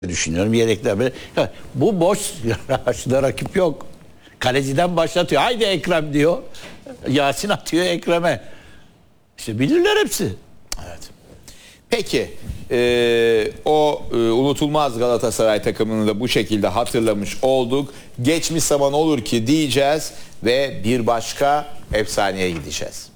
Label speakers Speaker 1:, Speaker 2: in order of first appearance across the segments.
Speaker 1: düşünüyorum. Yedekler böyle. Ya, bu boş karşıda rakip yok. Kaleciden başlatıyor. Haydi Ekrem diyor. Yasin atıyor Ekrem'e. İşte bilirler hepsi.
Speaker 2: Evet. Peki unutulmaz Galatasaray takımını da bu şekilde hatırlamış olduk. Geçmiş zaman olur ki diyeceğiz ve bir başka efsaneye gideceğiz.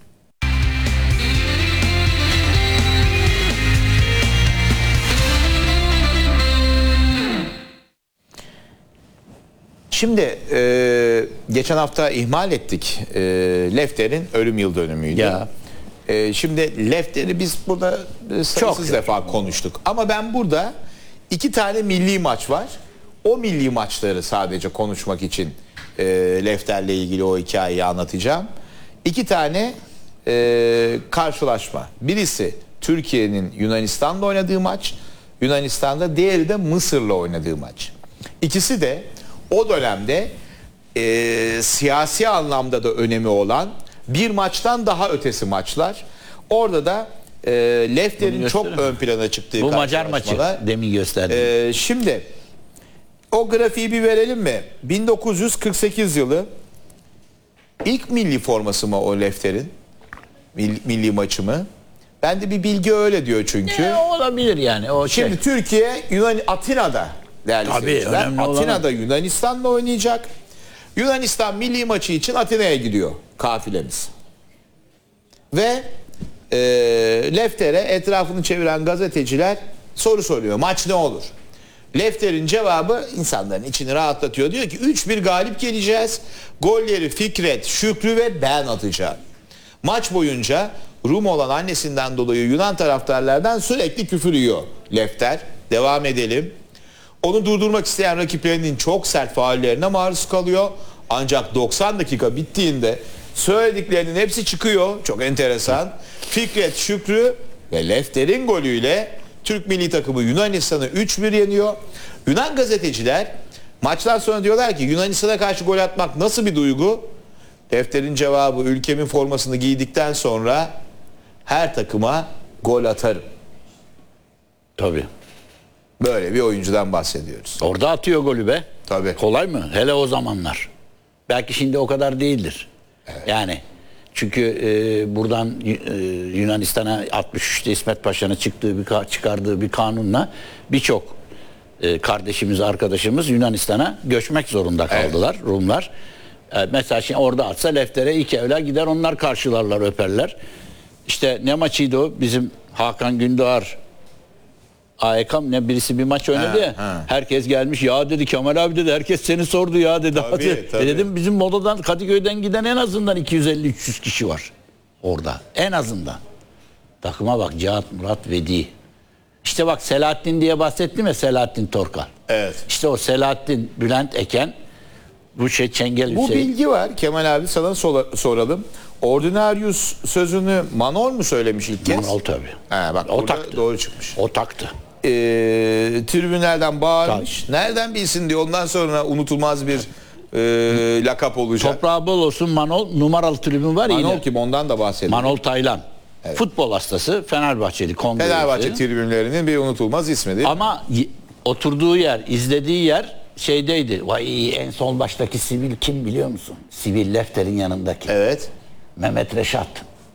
Speaker 2: Şimdi geçen hafta ihmal ettik. Lefter'in ölüm yıl dönümüydü.
Speaker 1: Ya.
Speaker 2: Şimdi Lefter'i biz burada sayısız defa konuştuk. Ama ben burada 2 tane milli maç var. O milli maçları sadece konuşmak için Lefter'le ilgili o hikayeyi anlatacağım. 2 tane karşılaşma. Birisi Türkiye'nin Yunanistan'da oynadığı maç. Yunanistan'da, diğeri de Mısır'la oynadığı maç. İkisi de o dönemde siyasi anlamda da önemi olan bir maçtan daha ötesi maçlar. Orada da Lefter'in çok ön plana çıktığı
Speaker 1: bu Macar maçı demin gösterdim.
Speaker 2: Şimdi o grafiği bir verelim mi? 1948 yılı ilk milli forması mı o Lefter'in? Milli maçı mı? Bende bir bilgi öyle diyor çünkü.
Speaker 1: Olabilir yani. O
Speaker 2: Şimdi Türkiye Atina'da değerli seyirciler. Atina'da Yunanistan'la oynayacak. Yunanistan milli maçı için Atina'ya gidiyor kafilemiz. Ve Lefter'e etrafını çeviren gazeteciler soru soruyor. Maç ne olur? Lefter'in cevabı insanların içini rahatlatıyor. Diyor ki 3-1 galip geleceğiz. Golleri Fikret, Şükrü ve ben atacağım. Maç boyunca Rum olan annesinden dolayı Yunan taraftarlardan sürekli küfür yiyor Lefter. Devam edelim. Onu durdurmak isteyen rakiplerinin çok sert faullerine maruz kalıyor. Ancak 90 dakika bittiğinde söylediklerinin hepsi çıkıyor. Çok enteresan. Fikret, Şükrü ve Lefter'in golüyle Türk milli takımı Yunanistan'ı 3-1 yeniyor. Yunan gazeteciler maçtan sonra diyorlar ki Yunanistan'a karşı gol atmak nasıl bir duygu? Lefter'in cevabı ülkemin formasını giydikten sonra her takıma gol atarım.
Speaker 1: Tabii.
Speaker 2: Böyle bir oyuncudan bahsediyoruz.
Speaker 1: Orada atıyor golü be.
Speaker 2: Tabii.
Speaker 1: Kolay mı? Hele o zamanlar. Belki şimdi o kadar değildir. Evet. Yani çünkü buradan Yunanistan'a 63'te İsmet Paşa'nın çıkardığı bir kanunla birçok kardeşimiz, arkadaşımız Yunanistan'a göçmek zorunda kaldılar. Evet. Rumlar. Mesela şimdi orada atsa Lefter'e ilk evler gider, onlar karşılarlar, öperler. İşte ne maçıydı o? Bizim Hakan Gündoğar AEK'am ne birisi bir maç oynadı ya. Herkes gelmiş ya dedi, Kemal abi dedi, herkes seni sordu ya dedi. Tabii. Dedim bizim Moda'dan, Kadıköy'den giden en azından 250-300 kişi var orada. En azından. Takıma bak, Cihat, Murat, Vedi. İşte bak Selahattin diye bahsettim ya, Selahattin Torkal.
Speaker 2: Evet.
Speaker 1: İşte o Selahattin, Bülent Eken, bu Çengel Hüseyin.
Speaker 2: Bu bilgi var Kemal abi, sana soralım. Ordinarius sözünü Manol mu söylemiş ilk kez?
Speaker 1: Manol tabii.
Speaker 2: Bak
Speaker 1: o taktı.
Speaker 2: Doğru çıkmış.
Speaker 1: O taktı.
Speaker 2: Tribünlerden bağırmış. Tabii. Nereden bilsin diyor. Ondan sonra unutulmaz bir lakap olacak.
Speaker 1: Toprağı bol olsun Manol. Numaralı tribün var.
Speaker 2: Manol kim? Ondan da bahsedelim.
Speaker 1: Manol Taylan. Evet. Futbol hastası. Fenerbahçeli.
Speaker 2: Fenerbahçe tribünlerinin bir unutulmaz ismi değil mi?
Speaker 1: Ama oturduğu yer, izlediği yer şeydeydi. Vay, en son baştaki sivil kim biliyor musun? Sivil Lefter'in yanındaki.
Speaker 2: Evet.
Speaker 1: Mehmet Reşat.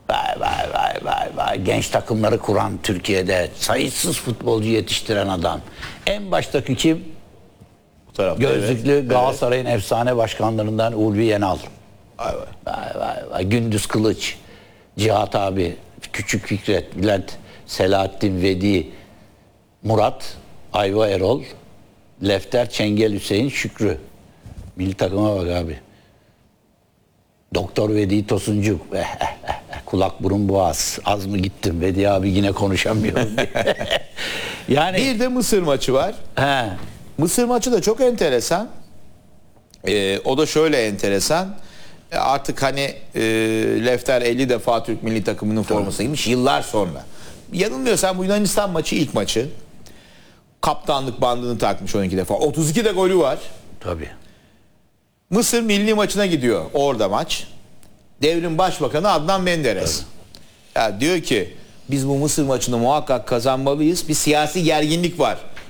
Speaker 1: Vay. Genç takımları kuran, Türkiye'de sayısız futbolcu yetiştiren adam. En baştaki kim?
Speaker 2: Bu tarafta,
Speaker 1: gözlüklü, evet. Galatasaray'ın efsane başkanlarından Ulvi Yenal. Vay. Gündüz Kılıç, Cihat abi, Küçük Fikret, Bülent, Selahattin, Vedi, Murat, Ayva Erol, Lefter, Çengel Hüseyin, Şükrü. Milli takıma bak abi. Doktor Vedi Tosuncuk. Kulak burun boğaz. Az mı gittim Vedi abi, yine konuşamıyorum diye. Yani
Speaker 2: bir de Mısır maçı var. Mısır maçı da çok enteresan. O da şöyle enteresan. Artık hani Lefter 50 defa Türk milli takımının formasını giymiş yıllar sonra. Yanılmıyorsam bu Yunanistan maçı ilk maçı. Kaptanlık bandını takmış 12 defa. 32 de golü var.
Speaker 1: Tabii.
Speaker 2: Mısır milli maçına gidiyor orada maç. Devrim Başbakanı Adnan Menderes. Ya diyor ki biz bu Mısır maçını muhakkak kazanmalıyız. Bir siyasi gerginlik var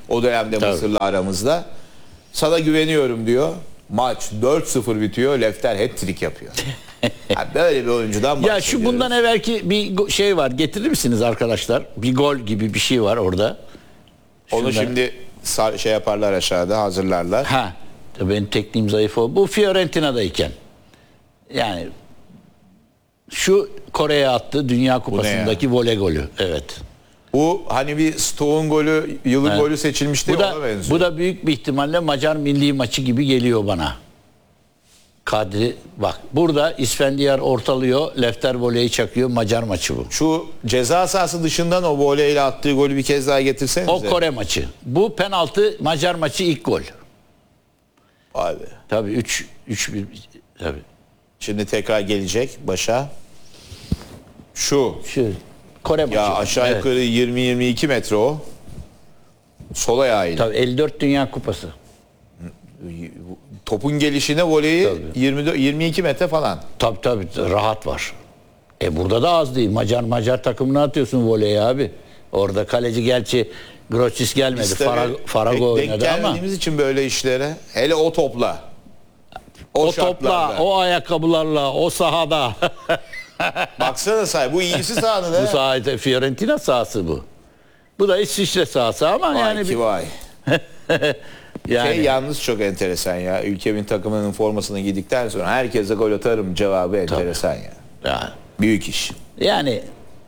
Speaker 2: O dönemde Mısır'la aramızda. Sana güveniyorum diyor. Maç 4-0 bitiyor. Lefter hat-trick yapıyor. Yani böyle bir oyuncudan bahsediyoruz.
Speaker 1: Ya şu bundan evvelki bir şey var. Getirir misiniz arkadaşlar? Bir gol gibi bir şey var orada.
Speaker 2: Onu şimdi şey yaparlar, aşağıda hazırlarlar.
Speaker 1: Ha, benim tekniğim zayıf o. Bu Fiorentina'dayken. Yani şu Kore'ye attı Dünya Kupası'ndaki voley golü. Evet.
Speaker 2: Bu hani bir Stoğ'un golü, yılın golü seçilmişti, ona benziyor.
Speaker 1: Bu da büyük bir ihtimalle Macar milli maçı gibi geliyor bana. Kadri bak. Burada İsfendiyar ortalıyor. Lefter voleyi çakıyor. Macar maçı bu.
Speaker 2: Şu ceza sahası dışından o voleyle attığı golü bir kez daha getirsenize.
Speaker 1: O Kore maçı. Bu penaltı Macar maçı ilk gol.
Speaker 2: Abi.
Speaker 1: Tabii 3-1 tabii.
Speaker 2: Şimdi tekrar gelecek başa. Şu
Speaker 1: Kore maçı.
Speaker 2: Ya aşağı yukarı 20-22 metre o. Sol ayağıyla.
Speaker 1: Tabii 54 Dünya Kupası.
Speaker 2: Topun gelişine voleyi 22 metre falan.
Speaker 1: Tabii rahat var. Burada da az değil. Macar takımına atıyorsun voleyi abi. Orada kaleci gerçi Grocis gelmedi. Farago oynadı ama. Denk
Speaker 2: gelmediğimiz için böyle işlere. Hele o topla.
Speaker 1: O topla, o ayakkabılarla, o sahada.
Speaker 2: Baksana bu iyisi sahanı değil mi?
Speaker 1: Bu sahada Fiorentina sahası bu. Bu da İsviçre sahası ama
Speaker 2: vay. Yani yalnız çok enteresan ya. Ülkemin takımının formasını giydikten sonra herkese gol atarım cevabı enteresan ya. Büyük iş.
Speaker 1: Yani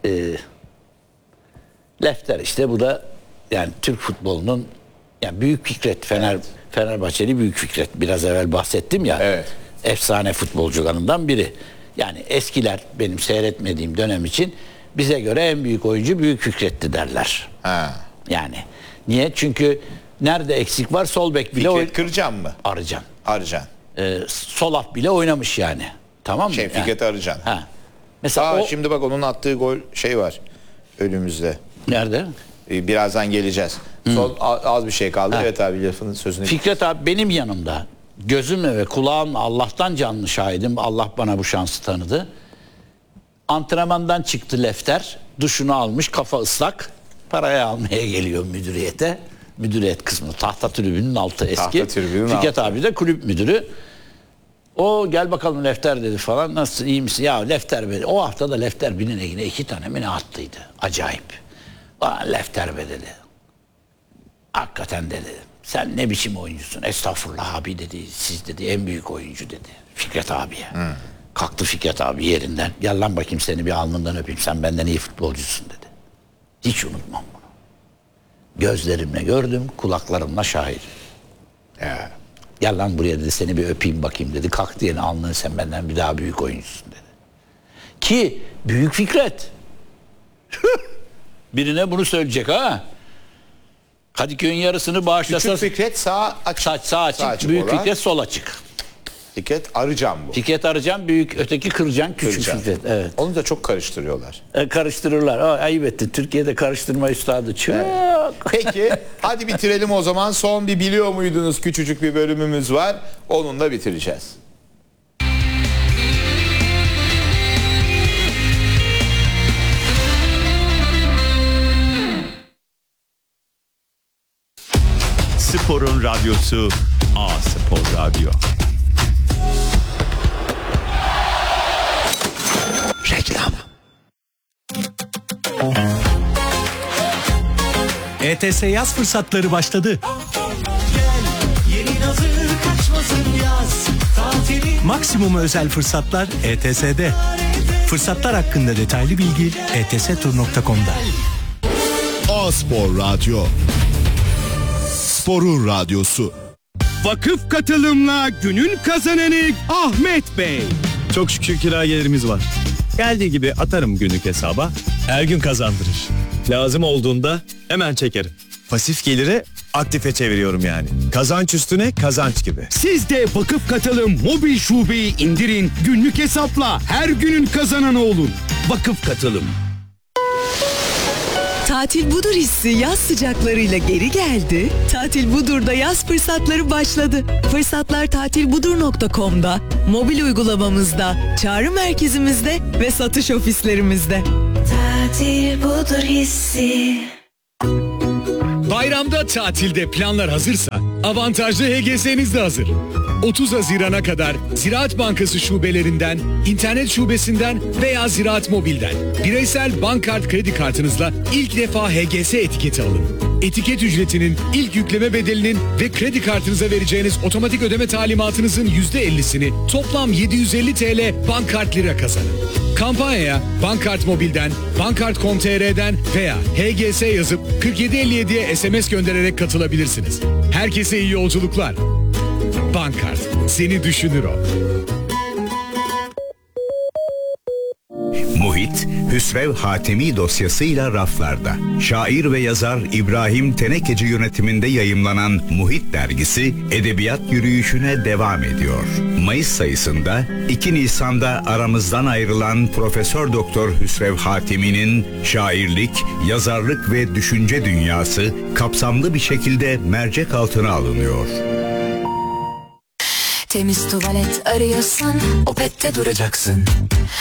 Speaker 1: Lefter işte bu da yani Türk futbolunun yani Büyük Fikret Fenerbahçeli Büyük Fikret biraz evvel bahsettim ya.
Speaker 2: Evet.
Speaker 1: Efsane futbolcularından biri. Yani eskiler benim seyretmediğim dönem için bize göre en büyük oyuncu Büyük Fikret'ti derler.
Speaker 2: Ha.
Speaker 1: Yani niye? Çünkü nerede eksik var sol bek bile
Speaker 2: Fikret Kırcan mı? Arıcan.
Speaker 1: Sol af bile oynamış yani. Tamam mı?
Speaker 2: Fikret Arıcan.
Speaker 1: Ha. Mesela
Speaker 2: şimdi bak onun attığı gol var önümüzde.
Speaker 1: Nerede?
Speaker 2: Birazdan geleceğiz. Son az bir şey kaldı. Evet abi lafının sözünü.
Speaker 1: Fikret abi benim yanımda. Gözümle ve kulağımla Allah'tan canlı şahidim. Allah bana bu şansı tanıdı. Antrenmandan çıktı Lefter. Duşunu almış, kafa ıslak. Parayı almaya geliyor müdüriyete. Müdüriyet kısmı. Tahta tribünün altı eski. Fikret abi de kulüp müdürü. O gel bakalım Lefter dedi falan. Nasılsın, iyi misin? Ya Lefter be. O hafta da Lefter birine 2 tane mi ne attıydı. Acayip. Lefter be dedi. Hakikaten dedi. Sen ne biçim oyuncusun? Estağfurullah abi dedi. Siz dedi en büyük oyuncu dedi. Fikret abiye. Kalktı Fikret abi yerinden. Gel lan bakayım seni bir alnından öpeyim. Sen benden iyi futbolcusun dedi. Hiç unutmam bunu. Gözlerimle gördüm, kulaklarımla şahidim. Gel lan buraya dedi, seni bir öpeyim bakayım dedi. Kalktı yine alnını, sen benden bir daha büyük oyuncusun dedi. Ki Büyük Fikret. Birine bunu söyleyecek ha. Kadıköy'ün yarısını bağışlasa.
Speaker 2: Küçük Fikret sağ açık.
Speaker 1: Büyük Fikret sol açık.
Speaker 2: Fikret Arıcan bu.
Speaker 1: Fikret Arıcan büyük, öteki Kırcan küçük Fikret. Evet.
Speaker 2: Onu da çok karıştırıyorlar.
Speaker 1: Karıştırırlar. Ayıp etti. Türkiye'de karıştırma üstadı çok. Evet.
Speaker 2: Peki hadi bitirelim o zaman. Son bir biliyor muydunuz küçücük bir bölümümüz var. Onunla bitireceğiz.
Speaker 3: Sporun radyosu A-Spor Radyo.
Speaker 1: Reklam.
Speaker 4: ETS yaz fırsatları başladı. Maksimum özel fırsatlar ETS'de. Fırsatlar hakkında detaylı bilgi ets.tur.com'da.
Speaker 5: A-Spor Radyo. Sporun radyosu.
Speaker 6: Vakıf katılımla günün kazananı Ahmet Bey.
Speaker 7: Çok şükür kira gelirimiz var. Geldiği gibi atarım günlük hesaba. Her gün kazandırır. Lazım olduğunda hemen çekerim. Pasif geliri aktife çeviriyorum yani. Kazanç üstüne kazanç gibi.
Speaker 6: Siz de Vakıf Katılım mobil şubeyi indirin. Günlük hesapla her günün kazananı olun. Vakıf Katılım.
Speaker 8: Tatil Budur hissi yaz sıcaklarıyla geri geldi. Tatil Budur'da yaz fırsatları başladı. Fırsatlar tatilbudur.com'da, mobil uygulamamızda, çağrı merkezimizde ve satış ofislerimizde.
Speaker 9: Tatil Budur hissi.
Speaker 6: Bayramda, tatilde planlar hazırsa avantajlı HGS'niz de hazır. 30 Haziran'a kadar Ziraat Bankası şubelerinden, internet şubesinden veya Ziraat Mobil'den bireysel bankkart kredi kartınızla ilk defa HGS etiketi alın. Etiket ücretinin, ilk yükleme bedelinin ve kredi kartınıza vereceğiniz otomatik ödeme talimatınızın %50'sini toplam 750 TL bankkart lira kazanın. Kampanyaya Bankkart Mobil'den, bankkart.com.tr'den veya HGS yazıp 4757'ye SMS göndererek katılabilirsiniz. Herkese iyi yolculuklar. Bankkart, seni düşünür o.
Speaker 9: Muhit, Hüsrev Hatemi dosyasıyla raflarda. Şair ve yazar İbrahim Tenekeci yönetiminde yayımlanan Muhit dergisi edebiyat yürüyüşüne devam ediyor. Mayıs sayısında 2 Nisan'da aramızdan ayrılan Profesör Doktor Hüsrev Hatemi'nin şairlik, yazarlık ve düşünce dünyası kapsamlı bir şekilde mercek altına alınıyor.
Speaker 10: Temiz tuvalet arıyorsan Opet'te duracaksın.